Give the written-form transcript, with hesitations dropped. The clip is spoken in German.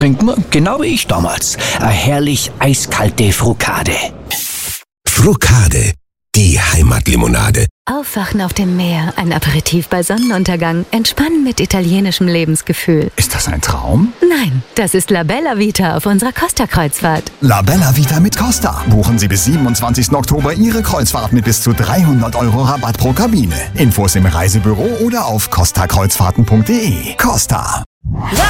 Trinken, genau wie ich damals. Eine herrlich eiskalte Frukade. Frukade, die Heimatlimonade. Aufwachen auf dem Meer, ein Aperitif bei Sonnenuntergang, entspannen mit italienischem Lebensgefühl. Ist das ein Traum? Nein, das ist La Bella Vita auf unserer Costa-Kreuzfahrt. La Bella Vita mit Costa. Buchen Sie bis 27. Oktober Ihre Kreuzfahrt mit bis zu 300 € Rabatt pro Kabine. Infos im Reisebüro oder auf costakreuzfahrten.de. Costa.